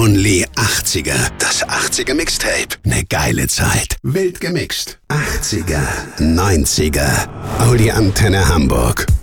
Only 80er. Das 80er Mixtape. Ne geile Zeit. Wild gemixt. 80er, 90er. Audi Antenne Hamburg.